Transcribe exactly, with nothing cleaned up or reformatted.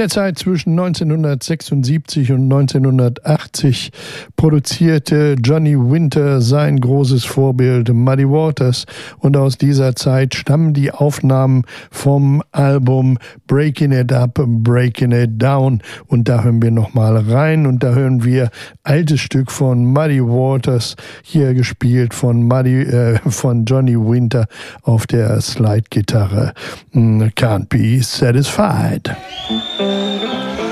der Zeit zwischen neunzehnhundertsechsundsiebzig und neunzehnhundertachtzig produzierte Johnny Winter sein großes Vorbild Muddy Waters, und aus dieser Zeit stammen die Aufnahmen vom Album Breaking It Up, Breaking It Down, und da hören wir nochmal rein, und da hören wir altes Stück von Muddy Waters, hier gespielt von Muddy, äh, von Johnny Winter auf der Slide-Gitarre. Can't Be Satisfied.